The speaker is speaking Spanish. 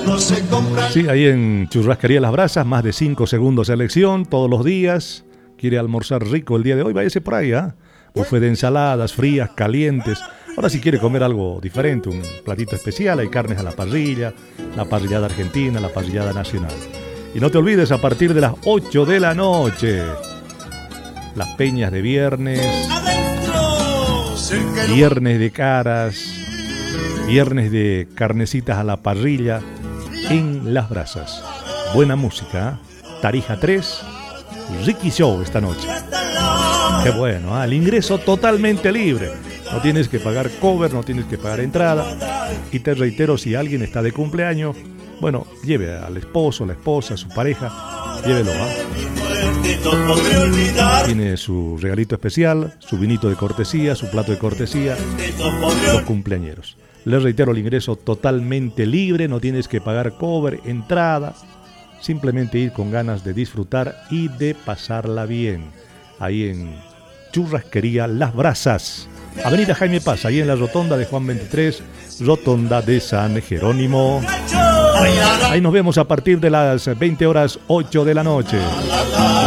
Sí, ahí en Churrascaría Las Brasas, más de 5 segundos de elección todos los días. ¿Quiere almorzar rico el día de hoy? Váyase por ahí, ¿ah? Buffet de ensaladas frías, calientes. Ahora si quiere comer algo diferente, un platito especial, hay carnes a la parrilla, la parrillada argentina, la parrillada nacional. Y no te olvides, a partir de las 8 de la noche, las peñas de viernes, viernes de caras, viernes de carnecitas a la parrilla en Las Brasas. Buena música, ¿eh? Tarija 3, Ricky Show esta noche. Qué bueno, ¿eh? El ingreso totalmente libre. No tienes que pagar cover, no tienes que pagar entrada. Y te reitero, si alguien está de cumpleaños, bueno, lleve al esposo, la esposa, su pareja, llévelo, ¿eh? Tiene su regalito especial, su vinito de cortesía, su plato de cortesía, los cumpleañeros. Les reitero, el ingreso totalmente libre, no tienes que pagar cover, entrada, simplemente ir con ganas de disfrutar y de pasarla bien. Ahí en Churrasquería Las Brasas, Avenida Jaime Paz, ahí en la rotonda de Juan 23, rotonda de San Jerónimo. Ahí nos vemos a partir de las 20 horas 8 de la noche.